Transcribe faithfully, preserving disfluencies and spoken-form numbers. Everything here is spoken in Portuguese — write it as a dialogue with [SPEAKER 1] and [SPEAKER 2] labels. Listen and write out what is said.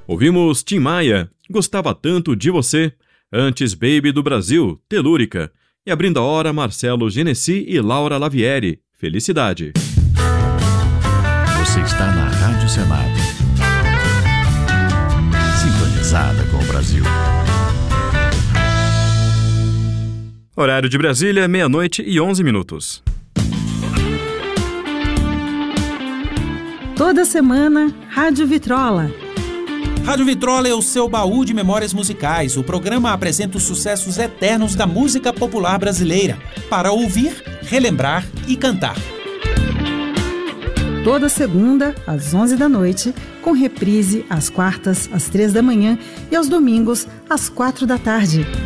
[SPEAKER 1] Ouvimos Tim Maia, Gostava Tanto de Você. Antes, Baby do Brasil, Telúrica. E abrindo a hora, Marcelo Genesi e Laura Lavieri, Felicidade.
[SPEAKER 2] Você está na Rádio Senado, sintonizada com o Brasil.
[SPEAKER 1] Horário de Brasília, meia-noite e onze minutos.
[SPEAKER 3] Toda semana, Rádio Vitrola.
[SPEAKER 4] Rádio Vitrola é o seu baú de memórias musicais. O programa apresenta os sucessos eternos da música popular brasileira, para ouvir, relembrar e cantar.
[SPEAKER 3] Toda segunda, às onze da noite, com reprise às quartas, às três da manhã e aos domingos, às quatro da tarde.